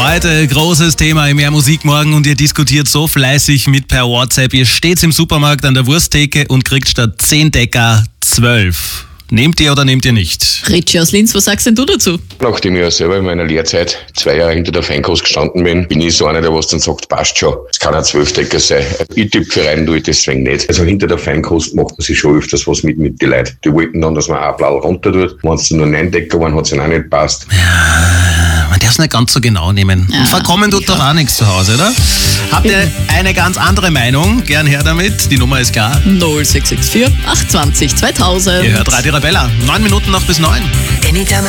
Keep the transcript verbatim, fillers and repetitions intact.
Heute großes Thema im Mehr Musik morgen und ihr diskutiert so fleißig mit per WhatsApp. Ihr steht im Supermarkt an der Wursttheke und kriegt statt zehn Decker zwölf. Nehmt ihr oder nehmt ihr nicht? Richie aus Linz, was sagst denn du dazu? Nachdem ich ja selber in meiner Lehrzeit zwei Jahre hinter der Feinkost gestanden bin, bin ich so einer, der was dann sagt, passt schon. Es kann ein Zwölfdecker sein. Ich tippe für rein, tue ich deswegen nicht. Also hinter der Feinkost macht man sich schon öfters was mit mit den Leuten. Die wollten dann, dass man ein Blatt runter tut. Wenn es nur neun Decker waren, hat es ihnen auch nicht gepasst. Ja, man darf es nicht ganz so genau nehmen. Ja, und verkommen tut doch auch nichts zu Hause, oder? Habt ihr eine ganz andere Meinung? Gern her damit. Die Nummer ist klar. null sechs sechs vier acht zwei null zweitausend. Ihr hört Radio Rebella. Neun Minuten noch bis neun. Anytime,